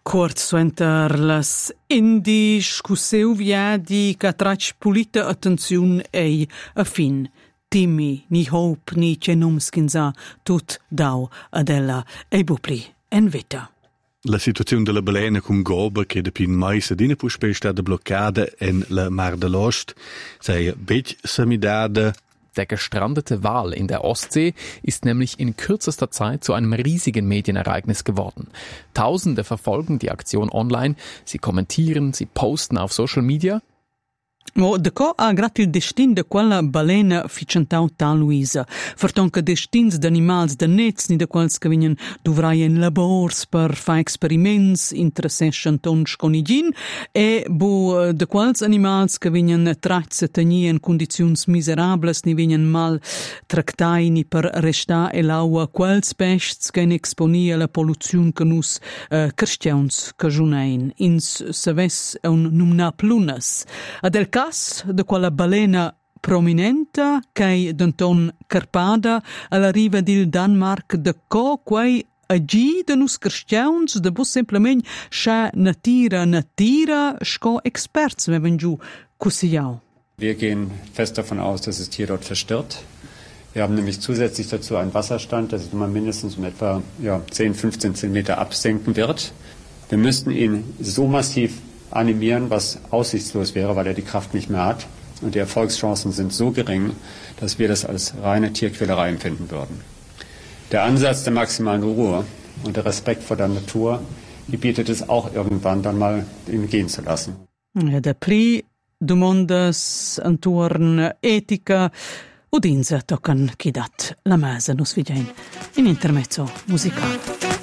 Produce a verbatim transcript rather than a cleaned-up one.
Kurz suenter las indiscusseu viadi che trac pulita attenzione ei a fin. Timmi, ni hope, ni cenumskinza, tut dau adella ei bupli en vita. La situazione della balena con goba che da pin mai sedina puspe è stata bloccata in la Mar de l'Ost, sei bech samidade. Der gestrandete Wal in der Ostsee ist nämlich in kürzester Zeit zu einem riesigen Medienereignis geworden. Tausende verfolgen die Aktion online, sie kommentieren, sie posten auf Social Media. Mo de co ha grat il destin de quella balena ficentau tal Luisa. Vertonca destins d'animals de nets ni de quals che vignen duvrai en labors per fa experiments intra session tons conigin e bu de quals animals che vignen trats teni en condizions miserables ni vignen mal tractai ni per resta e l'aua quals pests che en exponia la polluzion che nus uh, cristians cajunein ins saves un numna plunas. Adel cas de quella balena prominenta che denton carpada alla riva del Danmark de co quei agi de nus cristians de bus simplement scha natira natira sco experts wenn giù cussiau. Wir gehen fest davon aus, dass das Tier dort verstirbt. Wir haben nämlich zusätzlich dazu einen Wasserstand, der sich immer mindestens um etwa ja, zehn, fünfzehn Zentimeter absenken wird. Wir müssten ihn so massiv animieren, was aussichtslos wäre, weil er die Kraft nicht mehr hat. Und die Erfolgschancen sind so gering, dass wir das als reine Tierquälerei empfinden würden. Der Ansatz der maximalen Ruhe und der Respekt vor der Natur gebietet es auch irgendwann dann mal, ihn gehen zu lassen. Der Pri domondas antorn etica udinza tocan chidat la mesa nos vigein in intermezzo musicale.